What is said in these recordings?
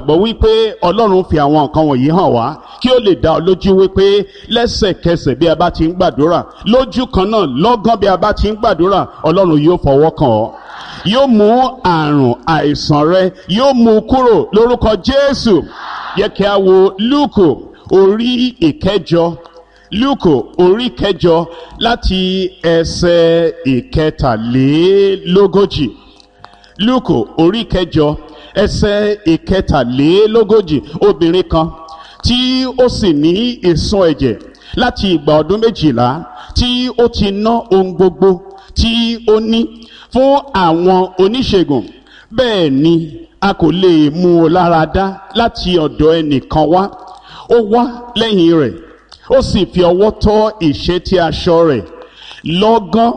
gbọ́ wípé ọlọ́run fi àwọn nǹkan wọ̀nyí hàn wá kí ó lè dá ọ lójú wípé lẹ́sẹ̀kẹsẹ̀ bí a bá ti ń gbàdúrà lójú kan náà lọ́gán bí a bá ti ń gbàdúrà ọlọ́run yóò fọwọ́ kàn ọ́, yóò mú àrùn àìsàn rẹ yóò mú kúrò lórúkọ Jésù. Yẹ kí a wo Lúùkù orí ìkẹjọ, Lúùkù orí kẹjọ láti ẹsẹ̀ ìkẹtàlélógójì. Lúùkù orí kẹjọ ẹsẹ̀ ìkẹtàlélógójì. Obìnrin kan tí ó sì ní ìsun ẹ̀jẹ̀ láti ìgbà ọdún 12 tí ó ti ná ohun gbogbo tí ó ní fún àwọn oníṣègùn, bẹ́ẹ̀ ni a kò lè mú un lára dá láti ọ̀dọ̀ ẹnìkan wá. Ó wá lẹ́yìn rẹ̀, ó sì fi ọwọ́ tọ́ ìṣẹ́tí aṣọ rẹ̀. Lọ́gán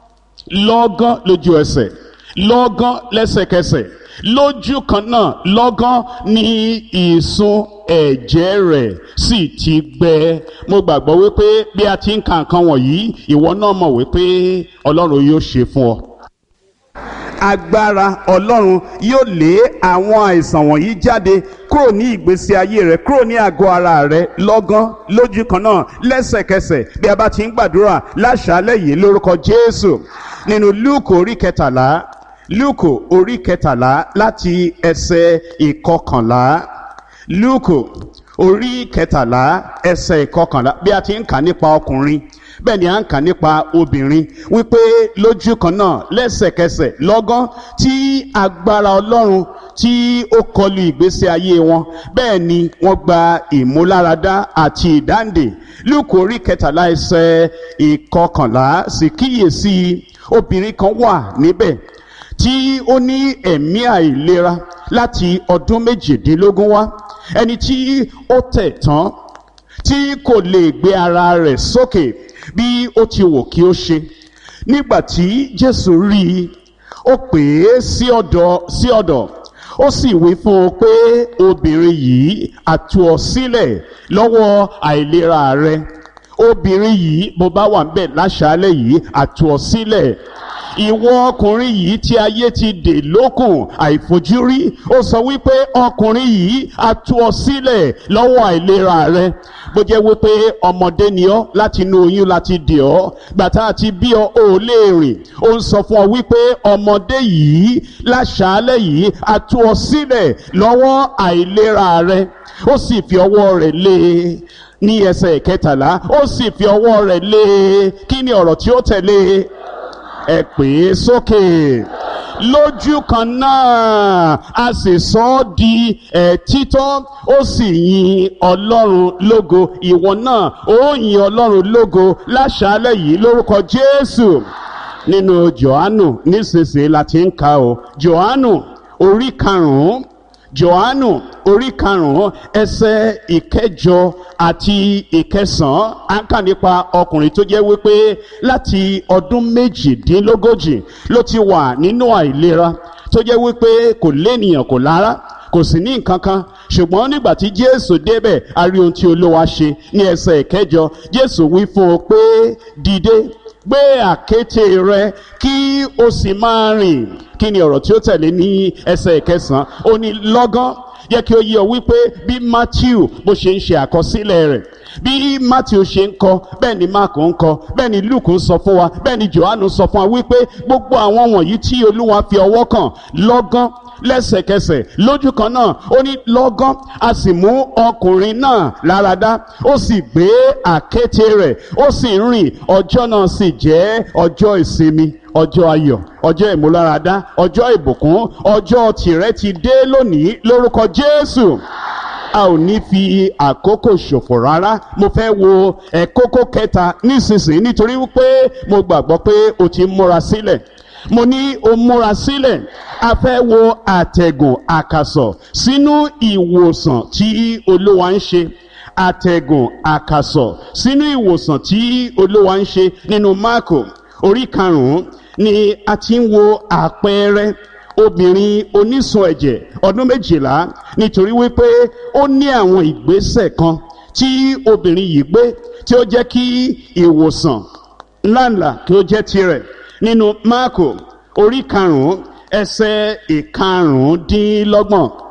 lójú ẹsẹ̀, lọ́gán lẹ́sẹ̀kẹsẹ̀, lójú kan náà lọ́gán ní ìsun ẹ̀jẹ̀ rẹ̀ sì ti gbẹ. Mo gbàgbọ́ wípé bí a ti ń ka nǹkan wọ̀nyí, ìwọ náà mọ̀ wípé Ọlọ́run yóò ṣe fún ọ. Agbára Ọlọ́run yóò lé àwọn àìsàn wọ̀nyí jáde kúrò ní ìgbésí ayé rẹ, kúrò ní àgọ́ ara rẹ lọ́gán, lójú kan náà, lẹ́sẹ̀kẹsẹ̀ bí a bá ti ń gbàdúrà láṣálẹ́ yìí lórúkọ Jésù. Nínú Lúùkù orí kẹtàlá, Lúùkù orí kẹtàlá láti ẹsẹ̀ ìkọkànlá. Lúùkù orí kẹtàlá ẹsẹ̀ ìkọkànlá. Bí a ti ń kà nípa ọkùnrin, bẹ́ẹ̀ ni a ń kà nípa obìnrin, wípé lójú kan náà lẹ́sẹ̀kẹsẹ̀ lọ́gán tí agbára Ọlọ́run tí ó kọlu ìgbésí ayé wọn, bẹ́ẹ̀ ni wọ́n gba ìmúláradá àti ìdáǹdè. Lúùkù orí kẹtàlá ẹsẹ̀ ìkọkànlá. Sì kíyèsí, obìnrin kan wà níbẹ̀ tí ó ní ẹ̀mí àìlera láti ọdún 18 wá, ẹni tí ó tẹ̀ tán, tí kò lè gbé ara rẹ̀ sókè bí ó ti wù kí ó ṣe. Nígbà tí Jésù rí i, ó pè é sí ọ̀dọ̀, ó sì wí fún un pé obìnrin yìí, a tú ọ sílẹ̀ lọ́wọ́ àìlera rẹ. Obìnrin yìí, bó bá wà ńbẹ̀ láṣálẹ́ yìí, a tú ọ sílẹ̀. Ìwọ ọkùnrin yìí tí ayé ti dè lókùn àìfojúrí, ó sọ wípé ọkùnrin yìí, a tú ọ sílẹ̀ lọ́wọ́ àìlera rẹ. Bó jẹ́ wípé ọmọdé ni ọ́, láti inú oyún láti dè ọ́, gbàtà àti bí ọ ò lè rìn, ó ń sọ fún ọ wípé ọmọdé yìí láṣálẹ́ yìí, a tú ọ sílẹ̀ lọ́wọ́ àìlera rẹ. Ó sì fi ọwọ́ rẹ̀ lé e ní ẹsẹ̀ ìkẹtàlá, ó sì fi ọwọ́ rẹ̀ lé e. Kí ni ọ̀rọ̀ tí ó tẹ̀lé? Ẹ pè é sókè. Lójú kan náà a sì sọ ọ́ di títọ́, ó sì yin Ọlọ́run lógo. Ìwọ náà ó yin Ọlọ́run lógo láṣálẹ́ yìí lórúkọ Jésù. Nínú Jòhánù nísinsìnyí la ti ń ka o. Jòhánù orí karùn-ún, Jòhánù orí karùn-ún ẹsẹ̀ ìkẹjọ àti ìkẹsàn-án. À ń kà nípa ọkùnrin tó jẹ́ wípé láti ọdún 18 ló ti wà nínú àìlera, tó jẹ́ wípé kò lénìyàn, kò lára, kò sì ní nǹkan kan. Ṣùgbọ́n nígbà tí Jésù débẹ̀, a rí ohun tí Olúwa ṣe. Ní ẹsẹ̀ ìkẹjọ, Jésù wí fún un pé dìde, gbé àkéte rẹ kí o sì máa rìn. Kí ni ọ̀rọ̀ tí ó tẹ̀lé ní ẹsẹ̀ ìkẹsàn-án? Ó ní lọ́gán. Jẹ́ kí ó yé ọ wípé bí Matthew bó ṣe ń ṣe àkọsílẹ̀ rẹ̀, bí Matthew ṣe ń kọ, bẹ́ẹ̀ ni Mark ń kọ, bẹ́ẹ̀ ni Luke ń sọ fún wa, bẹ́ẹ̀ ni Johannu sọ fún wa wípé gbogbo àwọn wọ̀nyí tí Olúwa fi ọwọ́ kàn lọ́gán, lẹ́sẹ̀kẹsẹ̀, lójú kan náà, ó ní lọ́gán a sì mú ọkùnrin náà láradá, ó sì gbé àkéte rẹ̀, ó sì ń rìn. Ọjọ́ náà sì jẹ́ ọjọ́ ìsinmi, ọjọ́ ayọ̀, ọjọ́ ìmúláradá, ọjọ́ ìbùkún. Ọjọ́ tìrẹ ti dé lónìí lórúkọ Jésù. A ò ní fi àkókò ṣòfò rárá. Mo fẹ́ wo kókó kẹta nísinsìnyí, nítorí wípé mo gbàgbọ́ pé o ti múra sílẹ̀. Mo ní o múra sílẹ̀. A fẹ́ wo àtẹ̀gùn àkàsọ̀ sínú ìwòsàn tí Olúwa ń ṣe. Àtẹ̀gùn àkàsọ̀ sínú ìwòsàn tí Olúwa ń ṣe. Nínú Máàkù orí karùn-ún ni a ti ń wo àpẹẹrẹ obìnrin onísun ẹ̀jẹ̀ ọdún 12, nítorí wípé ó ní àwọn ìgbésẹ̀ kan tí obìnrin yìí gbé tí ó jẹ́ kí ìwòsàn ńláńlá kí ó jẹ́ tirẹ̀. Nínú Máàkù orí karùn-ún ẹsẹ̀ ìkarùndínlọ́gbọ̀n.